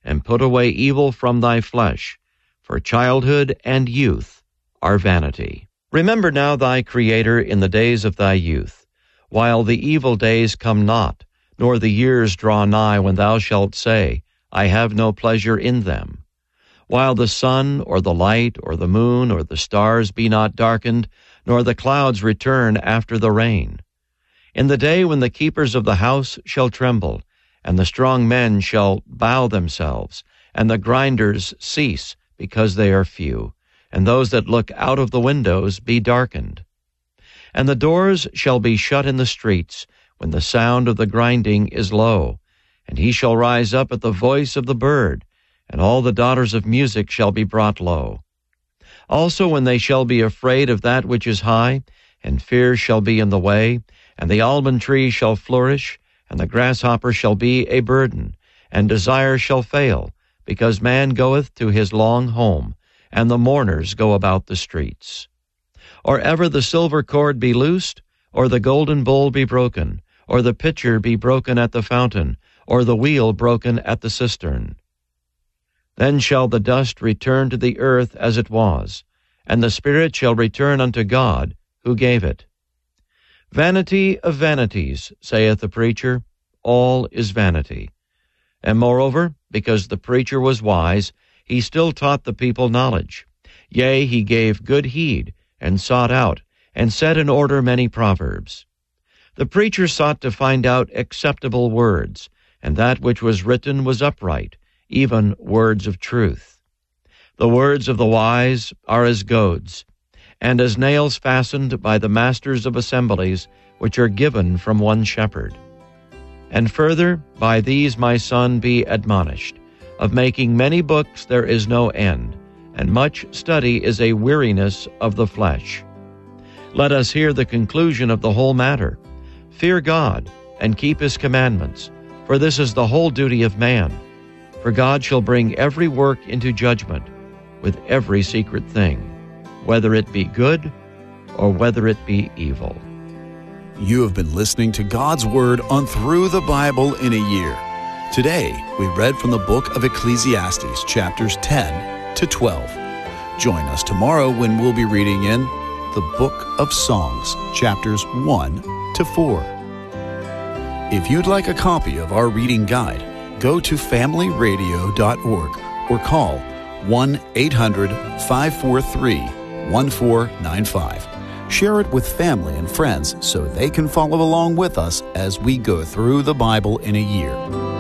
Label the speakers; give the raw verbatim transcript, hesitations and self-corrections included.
Speaker 1: and put away evil from thy flesh, for childhood and youth are vanity. Remember now thy Creator in the days of thy youth, while the evil days come not, nor the years draw nigh when thou shalt say, I have no pleasure in them. While the sun, or the light, or the moon, or the stars be not darkened, nor the clouds return after the rain. In the day when the keepers of the house shall tremble, and the strong men shall bow themselves, and the grinders cease, because they are few, and those that look out of the windows be darkened. And the doors shall be shut in the streets, when the sound of the grinding is low, and he shall rise up at the voice of the bird, and all the daughters of music shall be brought low. Also when they shall be afraid of that which is high, and fear shall be in the way, and the almond tree shall flourish, and the grasshopper shall be a burden, and desire shall fail, because man goeth to his long home, and the mourners go about the streets. Or ever the silver cord be loosed, or the golden bowl be broken, or the pitcher be broken at the fountain, or the wheel broken at the cistern. Then shall the dust return to the earth as it was, and the spirit shall return unto God who gave it. Vanity of vanities, saith the preacher, all is vanity. And moreover, because the preacher was wise, he still taught the people knowledge. Yea, he gave good heed, and sought out, and set in order many proverbs. The preacher sought to find out acceptable words, and that which was written was upright, even words of truth. The words of the wise are as goads, and as nails fastened by the masters of assemblies, which are given from one shepherd. And further, by these, my son, be admonished. Of making many books there is no end, and much study is a weariness of the flesh. Let us hear the conclusion of the whole matter. Fear God, and keep his commandments, for this is the whole duty of man. For God shall bring every work into judgment, with every secret thing, whether it be good or whether it be evil.
Speaker 2: You have been listening to God's Word on Through the Bible in a Year. Today, we read from the book of Ecclesiastes, chapters ten to twelve. Join us tomorrow when we'll be reading in the book of Songs, chapters one to four. If you'd like a copy of our reading guide, go to family radio dot org or call one eight hundred, five four three, one four nine five. Share it with family and friends so they can follow along with us as we go through the Bible in a year.